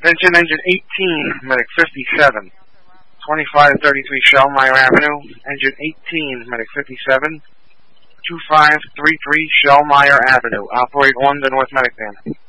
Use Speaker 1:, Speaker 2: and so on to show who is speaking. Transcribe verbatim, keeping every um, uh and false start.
Speaker 1: Attention, engine eighteen, medic fifty-seven. twenty-five thirty-three Shellmeyer Avenue. Engine eighteen, medic fifty-seven. twenty-five thirty-three Shellmeyer Avenue. Operate one to North Medic Van.